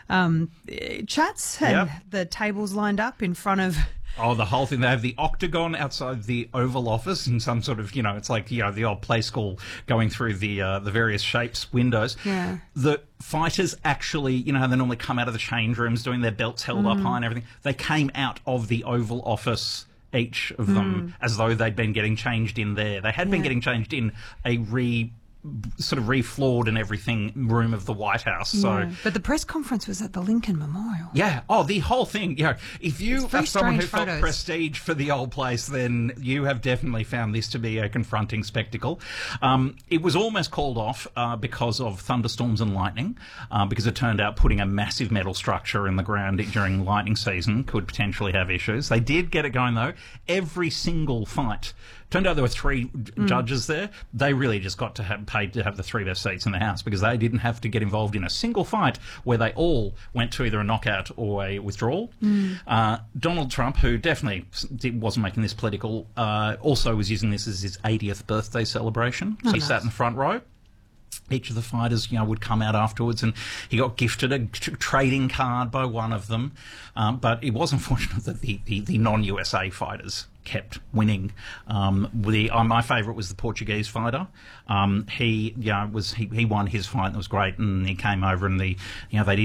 chats and the tables lined up in front of... Oh, the whole thing. They have the octagon outside the Oval Office in some sort of, it's like, the old play school going through the various shapes windows. Yeah. The fighters actually, how they normally come out of the change rooms doing their belts held up high and everything. They came out of the Oval Office, each of them, as though they'd been getting changed in there. They had been getting changed in a refloored and everything room of the White House. So, but the press conference was at the Lincoln Memorial. Yeah. Oh, the whole thing. If you are someone who felt photos. prestige for the old place, then you have definitely found this to be a confronting spectacle. It was almost called off because of thunderstorms and lightning, because it turned out putting a massive metal structure in the ground during lightning season could potentially have issues. They did get it going, though. Every single fight. Turned out there were 3 judges there. They really just got to have paid to have the 3 best seats in the House because they didn't have to get involved in a single fight where they all went to either a knockout or a withdrawal. Donald Trump, who definitely wasn't making this political, also was using this as his 80th birthday celebration. So he sat in the front row. Each of the fighters, would come out afterwards, and he got gifted a trading card by one of them. But it was unfortunate that the non-USA fighters kept winning. My favourite was the Portuguese fighter. He won his fight. It was great, and he came over and they did